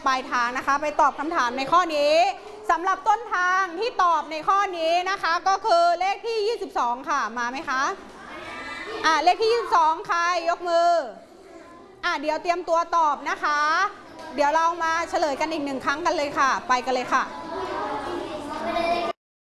ปลายทางนะคะไปตอบคำถามในข้อนี้สำหรับต้นทางที่ตอบในข้อนี้นะคะก็คือเลขที่22ค่ะมาไหมคะเลขที่22ใครยกมือเดี๋ยวเตรียมตัวตอบนะคะเดี๋ยวเรามาเฉลยกันอีก1ครั้งกันเลยค่ะไปกันเลยค่ะ